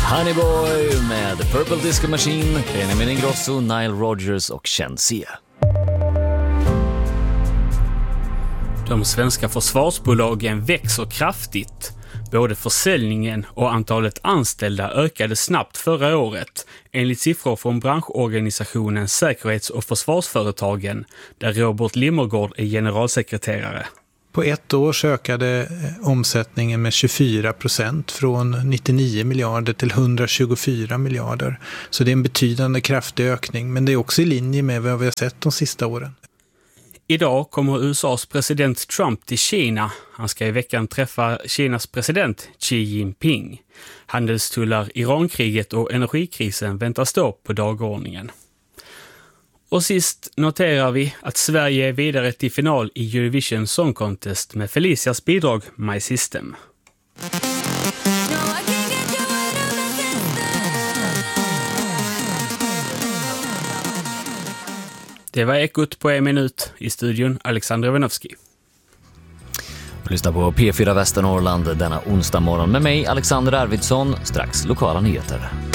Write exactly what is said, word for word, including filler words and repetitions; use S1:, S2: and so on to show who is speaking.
S1: Honeyboy med Purple Disco Machine, Benjamin Ingrosso, Nile Rodgers och Shenseea.
S2: De svenska försvarsbolagen växer kraftigt. Både försäljningen och antalet anställda ökade snabbt förra året, enligt siffror från branschorganisationen Säkerhets- och försvarsföretagen, där Robert Limmergård är generalsekreterare.
S3: På ett år ökade omsättningen med tjugofyra procent från nittionio miljarder till hundratjugofyra miljarder. Så det är en betydande kraftig ökning, men det är också i linje med vad vi har sett de sista åren.
S2: Idag kommer U S A:s president Trump till Kina. Han ska i veckan träffa Kinas president Xi Jinping. Handelstullar, Irankriget och energikrisen väntas stå på dagordningen. Och sist noterar vi att Sverige är vidare till final i Eurovision Song Contest med Felicias bidrag My System. Det var Ekot på en minut. I studion Alexander Wenovski.
S1: Lyssna på P fyra Västernorrland denna onsdag morgon med mig, Alexander Arvidsson. Strax lokala nyheter.